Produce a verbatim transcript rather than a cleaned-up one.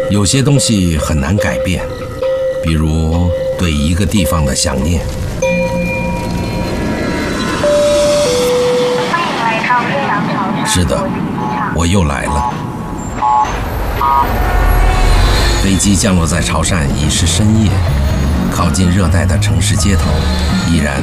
有些东西很难改变，比如对一个地方的想念。是的，我又来了。飞机降落在潮汕已是深夜，靠近热带的城市街头依然